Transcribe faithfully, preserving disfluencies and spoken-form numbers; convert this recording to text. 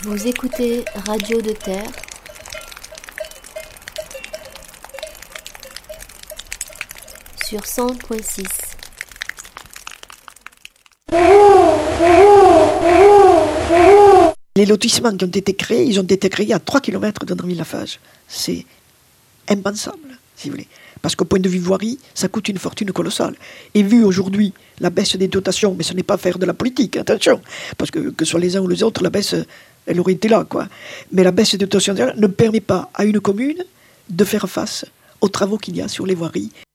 Vous écoutez Radio de Terre sur cent point six. Les lotissements qui ont été créés, ils ont été créés à trois kilomètres de Narbonne-Lafage. C'est impensable, si vous voulez. Parce qu'au point de vue voirie, ça coûte une fortune colossale. Et vu aujourd'hui la baisse des dotations, mais ce n'est pas faire de la politique, attention, parce que que ce soit les uns ou les autres, la baisse, elle aurait été là, quoi. Mais la baisse des dotations ne permet pas à une commune de faire face aux travaux qu'il y a sur les voiries.